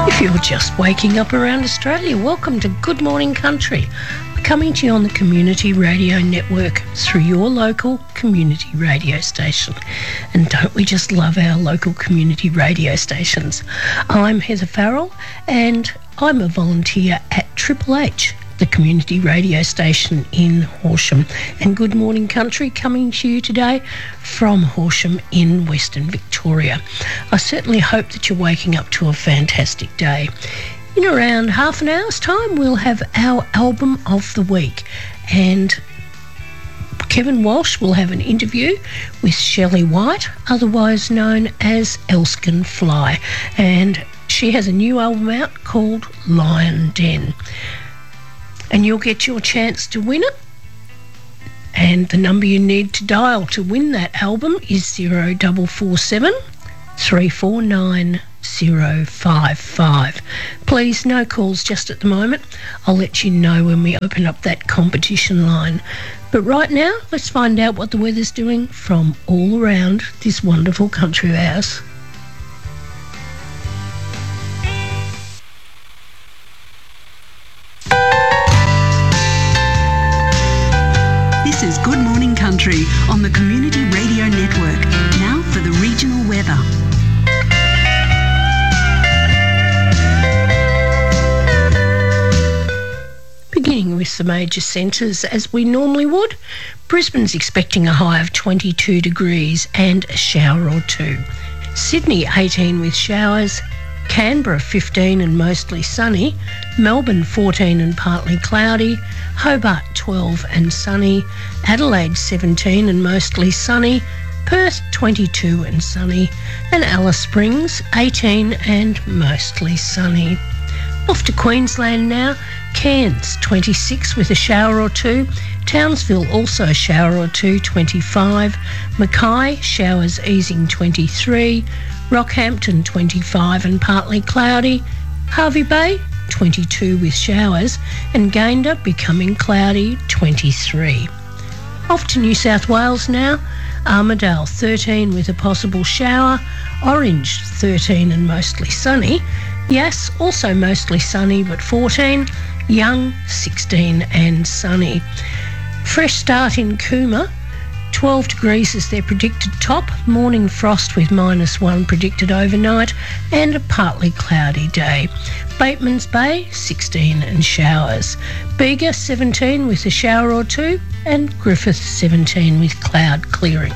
If you're just waking up around Australia, welcome to Good Morning Country. We're coming to you on the Community Radio Network through your local community radio station. And don't we just love our local community radio stations? I'm Heather Farrell and I'm a volunteer at Triple H, the community radio station in Horsham. And Good Morning Country coming to you today from Horsham in Western Victoria. I certainly hope that you're waking up to a fantastic day. In around half an hour's time, we'll have our album of the week. And Kevin Walsh will have an interview with Shelley White, otherwise known as Elskin Fly. And she has a new album out called Lion Den. And you'll get your chance to win it. And the number you need to dial to win that album is 0447 349 055. Please, no calls just at the moment. I'll let you know when we open up that competition line. But right now, let's find out what the weather's doing from all around this wonderful country of ours. This is Good Morning Country on the Community Radio Network. Now for the regional weather. Beginning with the major centres as we normally would, Brisbane's expecting a high of 22 degrees and a shower or two. Sydney 18 with showers, Canberra 15 and mostly sunny, Melbourne 14 and partly cloudy, Hobart 12 and sunny, Adelaide 17 and mostly sunny, Perth 22 and sunny, and Alice Springs 18 and mostly sunny. Off to Queensland now, Cairns 26 with a shower or two, Townsville also a shower or two, 25, Mackay showers easing 23, Rockhampton 25 and partly cloudy, Hervey Bay 22 with showers, and Gayndah becoming cloudy 23. Off to New South Wales now, Armidale 13 with a possible shower, Orange 13 and mostly sunny, Yass also mostly sunny but 14, Young 16 and sunny. Fresh start in Cooma, 12 degrees is their predicted top, morning frost with -1 predicted overnight, and a partly cloudy day. Bateman's Bay 16 and showers, Bega 17 with a shower or two, and Griffith 17 with cloud clearing.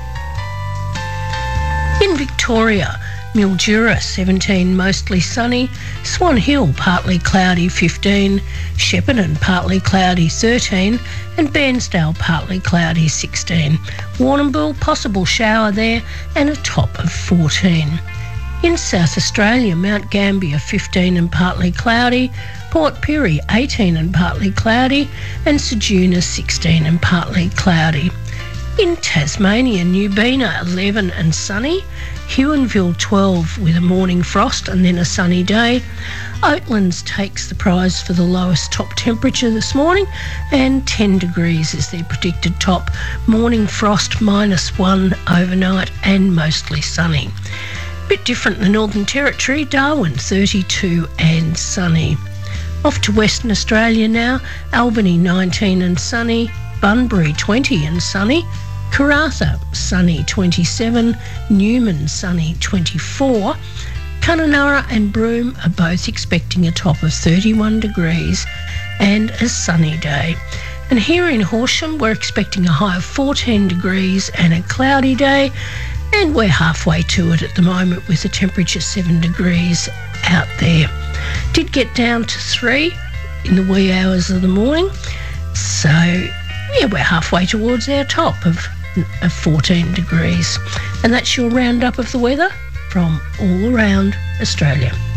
In Victoria, Mildura 17 mostly sunny, Swan Hill partly cloudy 15, Shepparton partly cloudy 13, and Bairnsdale partly cloudy 16. Warrnambool possible shower there and a top of 14. In South Australia, Mount Gambier 15 and partly cloudy, Port Pirie 18 and partly cloudy, and Ceduna 16 and partly cloudy. In Tasmania, Newbina 11 and sunny, Huonville 12 with a morning frost and then a sunny day. Oatlands takes the prize for the lowest top temperature this morning, and 10 degrees is their predicted top. Morning frost -1 overnight and mostly sunny. Bit different in the Northern Territory, Darwin 32 and sunny. Off to Western Australia now, Albany 19 and sunny, Bunbury 20 and sunny, Karratha sunny 27, Newman sunny 24, Kununurra and Broome are both expecting a top of 31 degrees and a sunny day. And here in Horsham we're expecting a high of 14 degrees and a cloudy day, and we're halfway to it at the moment with the temperature 7 degrees out there. Did get down to 3 in the wee hours of the morning, so yeah, we're halfway towards our top of 14 degrees. And that's your roundup of the weather from all around Australia.